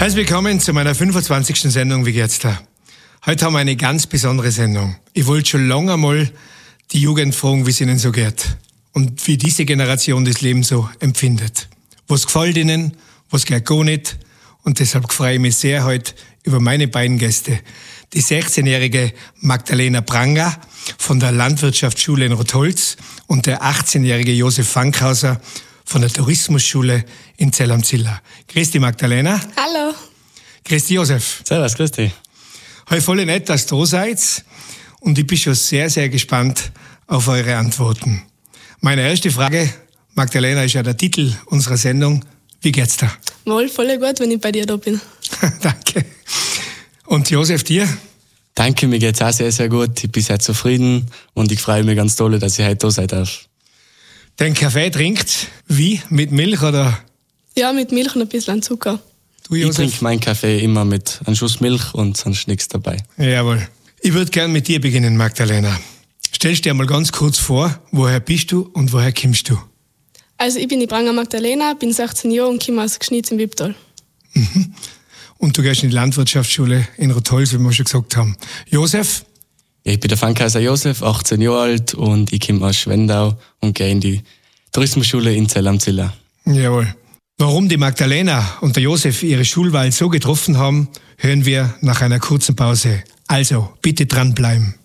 Herzlich willkommen zu meiner 25. Sendung Wie geht's da? Heute haben wir eine ganz besondere Sendung. Ich wollte schon lange einmal die Jugend fragen, wie es ihnen so geht und wie diese Generation das Leben so empfindet. Was gefällt ihnen, was geht gar nicht. Und deshalb freue ich mich sehr heute über meine beiden Gäste. Die 16-jährige Magdalena Pranger von der Landwirtschaftsschule in Rotholz und der 18-jährige Josef Fankhauser von der Tourismusschule in Zell am Ziller. Grüß dich, Magdalena. Hallo. Grüß dich, Josef. Servus, grüß dich. Hey, voll nett, dass ihr da seid. Und ich bin schon sehr, sehr gespannt auf eure Antworten. Meine erste Frage, Magdalena, ist ja der Titel unserer Sendung. Wie geht's da? Wohl, voll gut, wenn ich bei dir da bin. Danke. Und Josef, dir? Danke, mir geht's auch sehr, sehr gut. Ich bin sehr zufrieden und ich freue mich ganz doll, dass ich heute da sein darf. Den Kaffee trinkt wie? Mit Milch oder? Ja, mit Milch und ein bisschen Zucker. Du, Ich Josef? trinke meinen Kaffee immer mit einem Schuss Milch und sonst nichts dabei. Jawohl. Ich würde gern mit dir beginnen, Magdalena. Stellst dir mal ganz kurz vor, woher bist du und woher kommst du? Also ich bin die Pranger Magdalena, bin 16 Jahre und komme aus Gschnitz im Wipptal. Und du gehst in die Landwirtschaftsschule in Rotholz, wie wir schon gesagt haben. Josef? Ich bin der Fankhauser Josef, 18 Jahre alt und ich komme aus Schwendau und gehe in die Tourismusschule in Zell am Ziller. Jawohl. Warum die Magdalena und der Josef ihre Schulwahl so getroffen haben, hören wir nach einer kurzen Pause. Also, bitte dranbleiben.